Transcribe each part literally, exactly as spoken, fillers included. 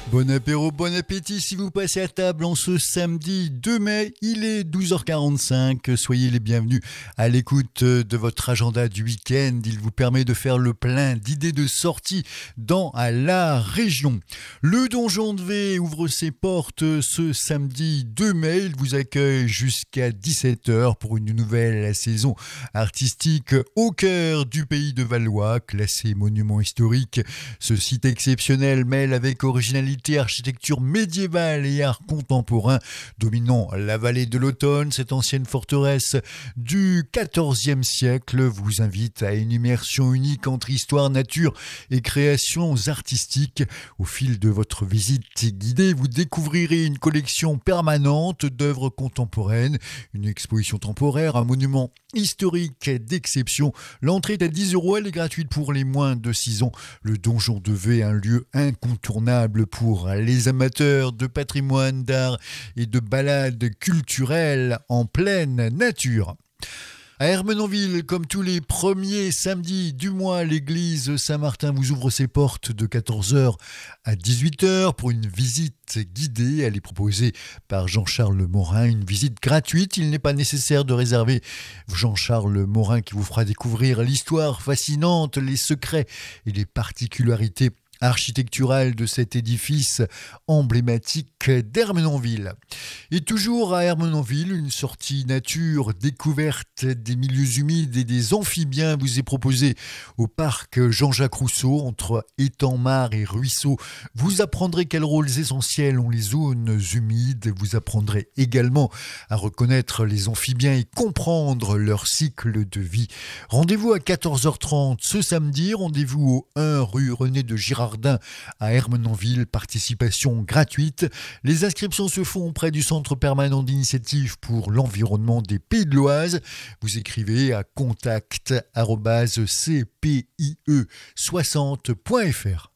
Bon apéro, bon appétit si vous passez à table en ce samedi deux mai, il est douze heures quarante-cinq, soyez les bienvenus à l'écoute de votre agenda du week-end, il vous permet de faire le plein d'idées de sortie dans la région. Le Donjon de V ouvre ses portes ce samedi deux mai, il vous accueille jusqu'à dix-sept heures pour une nouvelle saison artistique au cœur du pays de Valois, classé monument historique. Ce site exceptionnel mêle avec originalité architecture médiévale et art contemporain dominant la vallée de l'Automne. Cette ancienne forteresse du quatorzième siècle vous invite à une immersion unique entre histoire, nature et créations artistiques. Au fil de votre visite guidée, vous découvrirez une collection permanente d'œuvres contemporaines, une exposition temporaire, un monument historique d'exception. L'entrée est à dix euros, elle est gratuite pour les moins de six ans. Le Donjon de V, un lieu incontournable pour les amateurs de patrimoine, d'art et de balades culturelles en pleine nature. À Ermenonville, comme tous les premiers samedis du mois, l'église Saint-Martin vous ouvre ses portes de quatorze heures à dix-huit heures pour une visite guidée. Elle est proposée par Jean-Charles Morin, une visite gratuite. Il n'est pas nécessaire de réserver. Jean-Charles Morin qui vous fera découvrir l'histoire fascinante, les secrets et les particularités architecturale de cet édifice emblématique d'Ermenonville. Et toujours à Ermenonville, une sortie nature, découverte des milieux humides et des amphibiens vous est proposée au parc Jean-Jacques Rousseau, entre étangs, mares et ruisseaux. Vous apprendrez quels rôles essentiels ont les zones humides. Vous apprendrez également à reconnaître les amphibiens et comprendre leur cycle de vie. Rendez-vous à quatorze heures trente ce samedi, rendez-vous au un rue René de Girardin à Ermenonville, participation gratuite. Les inscriptions se font auprès du Centre permanent d'initiative pour l'environnement des Pays de l'Oise. Vous écrivez à contact arobase c p i e soixante point f r.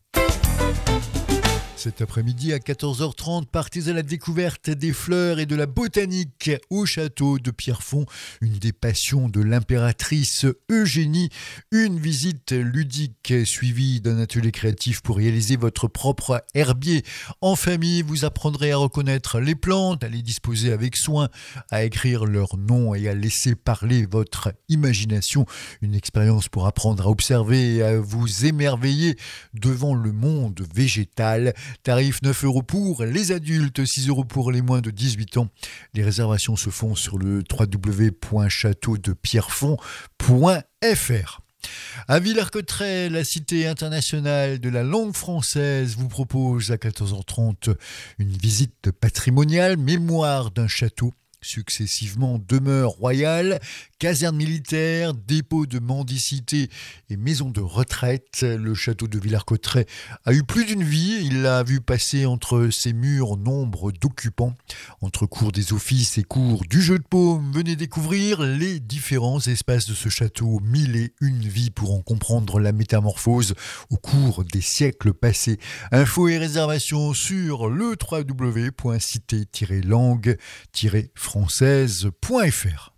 Cet après-midi à quatorze heures trente, partez à la découverte des fleurs et de la botanique au château de Pierrefonds, une des passions de l'impératrice Eugénie, une visite ludique suivie d'un atelier créatif pour réaliser votre propre herbier. En famille, vous apprendrez à reconnaître les plantes, à les disposer avec soin, à écrire leur nom et à laisser parler votre imagination. Une expérience pour apprendre à observer et à vous émerveiller devant le monde végétal. Tarif neuf euros pour les adultes, six euros pour les moins de dix-huit ans. Les réservations se font sur le w w w point château de pierrefonds point f r. À Villers-Cotterêts, la cité internationale de la langue française vous propose à quatorze heures trente une visite patrimoniale, mémoire d'un château. Successivement demeure royale, caserne militaire, dépôt de mendicité et maison de retraite. Le château de Villers-Cotterêts a eu plus d'une vie. Il a vu passer entre ses murs nombre d'occupants. Entre cours des offices et cours du jeu de paume, venez découvrir les différents espaces de ce château. Mille et une vies pour en comprendre la métamorphose au cours des siècles passés. Infos et réservations sur le w w w point cité tiret langue tiret française point f r.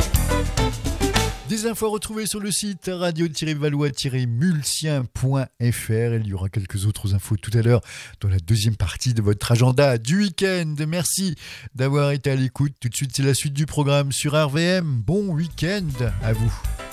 Des infos retrouvées sur le site radio tiret valois tiret mulsien point f r. Il y aura quelques autres infos tout à l'heure dans la deuxième partie de votre agenda du week-end. Merci d'avoir été à l'écoute. Tout de suite, c'est la suite du programme sur R V M. Bon week-end à vous.